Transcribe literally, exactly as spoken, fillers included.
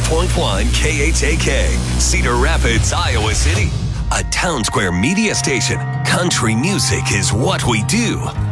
point one K H A K, Cedar Rapids, Iowa City. A Town Square media station. Country music is what we do.